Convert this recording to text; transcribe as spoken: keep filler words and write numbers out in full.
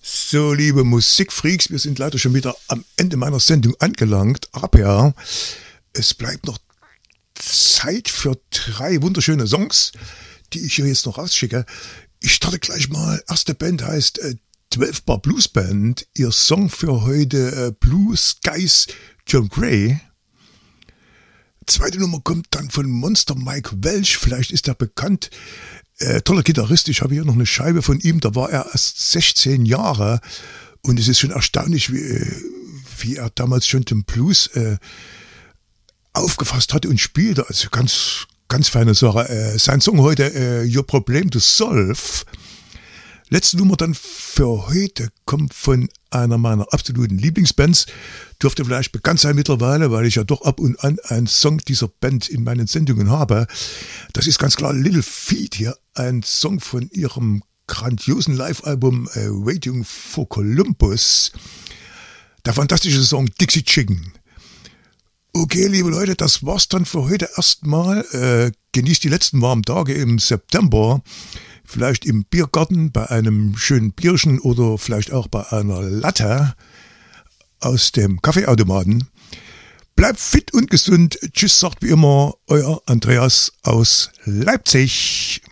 So, liebe Musikfreaks, wir sind leider schon wieder am Ende meiner Sendung angelangt, aber es bleibt noch Zeit für drei wunderschöne Songs, die ich hier jetzt noch rausschicke. Ich starte gleich mal. Erste Band heißt äh, zwölf Bar Blues Band. Ihr Song für heute äh, Blue Skies John Gray. Zweite Nummer kommt dann von Monster Mike Welch. Vielleicht ist er bekannt. Äh, toller Gitarrist. Ich habe hier noch eine Scheibe von ihm. Da war er erst sechzehn Jahre. Und es ist schon erstaunlich, wie, wie er damals schon den Blues äh, aufgefasst hatte und spielte. Also ganz, ganz feine Sache. Äh, sein Song heute, äh, Your Problem to Solve. Letzte Nummer dann für heute kommt von einer meiner absoluten Lieblingsbands. Dürfte vielleicht bekannt sein mittlerweile, weil ich ja doch ab und an einen Song dieser Band in meinen Sendungen habe. Das ist ganz klar Little Feat hier, ein Song von ihrem grandiosen Live-Album äh, Waiting for Columbus. Der fantastische Song Dixie Chicken. Okay, liebe Leute, das war's dann für heute erstmal. Äh, genießt die letzten warmen Tage im September. Vielleicht im Biergarten bei einem schönen Bierchen oder vielleicht auch bei einer Latte aus dem Kaffeeautomaten. Bleibt fit und gesund. Tschüss, sagt wie immer euer Andreas aus Leipzig.